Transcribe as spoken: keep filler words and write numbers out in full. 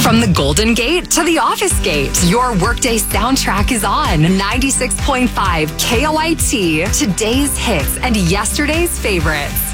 From the Golden Gate to the Office Gate, your workday soundtrack is on ninety-six point five K O I T. Today's hits and yesterday's favorites.